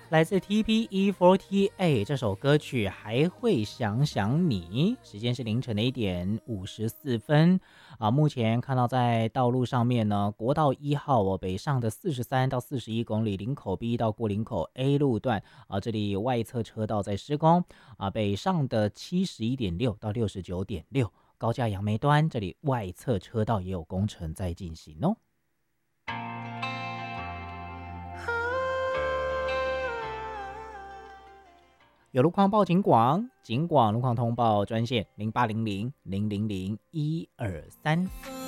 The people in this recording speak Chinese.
来自 TPE48 这首歌曲还会想想你。时间是凌晨的1:54目前看到在道路上面呢，国道1号北上的43到41公里，林口 B 到过林口 A 路段这里外侧车道在施工北上的71.6到69.6，高架杨梅端这里外侧车道也有工程在进行哦。有路况报警广，警广路况通报专线0800000123。